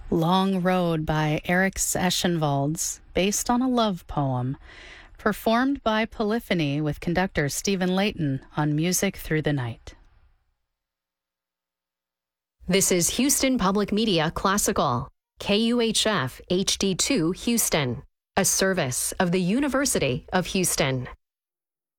Long Road by Eric Eschenwalds, based on a love poem, performed by Polyphony with conductor Stephen Layton on Music Through the Night. This is Houston Public Media Classical, KUHF HD2 Houston, a service of the University of Houston.